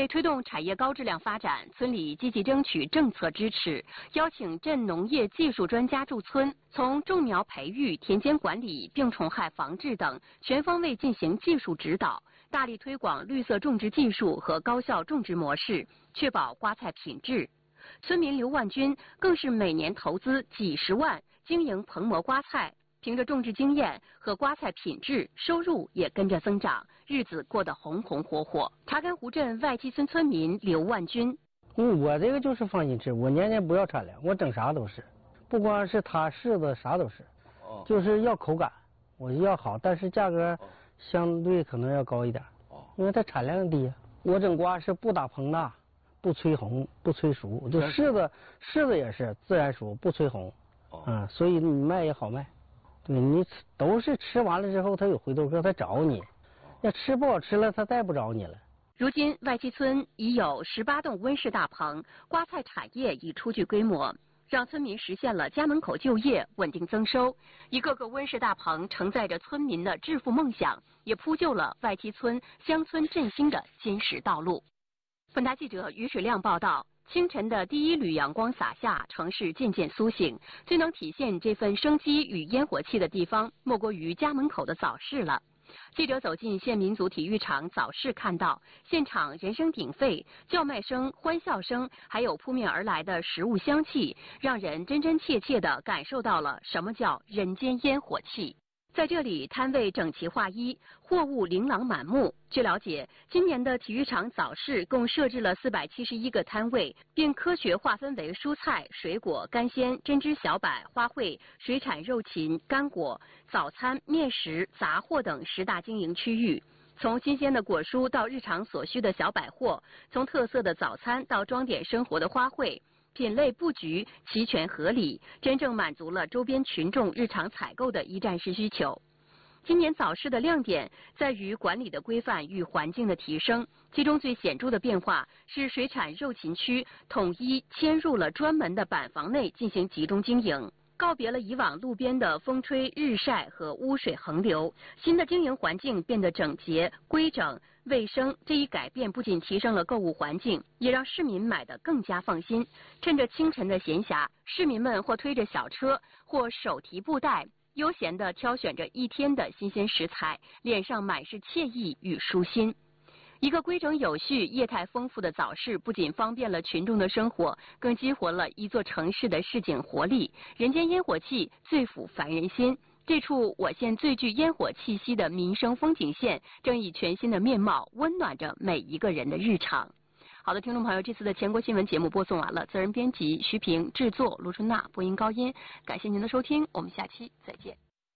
为推动产业高质量发展，村里积极争取政策支持，邀请镇农业技术专家驻村，从种苗培育、田间管理、病虫害防治等全方位进行技术指导，大力推广绿色种植技术和高效种植模式，确保瓜菜品质。村民刘万军更是每年投资几十万经营棚膜瓜菜，凭着种植经验和瓜菜品质，收入也跟着增长，日子过得红红火火。查干湖镇外七村村民刘万军： 我这个就是放心吃，我年年不要产粮，我整啥都是，不光是它柿子啥都是，就是要口感，我要好，但是价格相对可能要高一点，因为它产量低。我整瓜是不打棚大，不催红，不催熟，就柿子也是自然熟，不催红，所以你卖也好卖。对，你都是吃完了之后，他有回头客，他找你。要吃不好吃了，他再不找你了。 如今，外七村已有18栋温室大棚，瓜菜产业已初具规模，让村民实现了家门口就业、稳定增收。一个个温室大棚承载着村民的致富梦想，也铺就了外七村乡村振兴的坚实道路。本台记者于水亮报道。清晨的第一缕阳光洒下，城市渐渐苏醒。最能体现这份生机与烟火气的地方，莫过于家门口的早市了。记者走进县民族体育场早市，看到现场人声鼎沸，叫卖声、欢笑声，还有扑面而来的食物香气，让人真真切切地感受到了什么叫人间烟火气。在这里，摊位整齐划一，货物琳琅满目。据了解，今年的体育场早市共设置了471个摊位，并科学划分为蔬菜、水果、干鲜、针织小摆、花卉、水产肉禽、干果、早餐、面食、杂货等10大经营区域。从新鲜的果蔬到日常所需的小百货，从特色的早餐到装点生活的花卉，品类布局齐全合理，真正满足了周边群众日常采购的一站式需求。今年早市的亮点在于管理的规范与环境的提升，其中最显著的变化是水产肉禽区统一迁入了专门的板房内进行集中经营，告别了以往路边的风吹日晒和污水横流，新的经营环境变得整洁、规整、卫生。这一改变不仅提升了购物环境，也让市民买得更加放心。趁着清晨的闲暇，市民们或推着小车，或手提布袋，悠闲地挑选着一天的新鲜食材，脸上满是惬意与舒心。一个规整有序、业态丰富的早市，不仅方便了群众的生活，更激活了一座城市的市井活力。人间烟火气最抚凡人心。这处我县最具烟火气息的民生风景线，正以全新的面貌温暖着每一个人的日常。好的，听众朋友，这次的全国新闻节目播送完了，责任编辑徐平，制作卢春娜，播音高音。感谢您的收听，我们下期再见。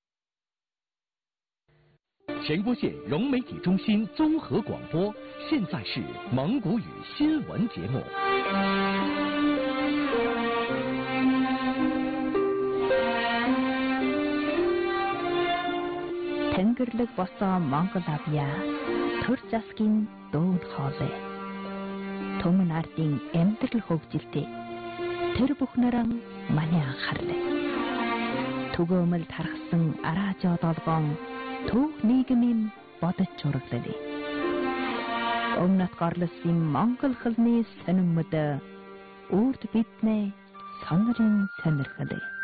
全国县融媒体中心综合广播，现在是蒙古语新闻节目。 Тэнгэрлэг босон Монгол авьяа төр засгийн дүүн хоолой Төмөн ардын амьдрал хөгжилтэй тэр бүхнэрэн маний анхаарлаа түгөөмөл тархсан араажоо долгоон түүх нийгмийн бодож ураглалаа өмнөд горлосын Монгол хэлний сонин мөдө үрд биднээ сонирын сонирхлаа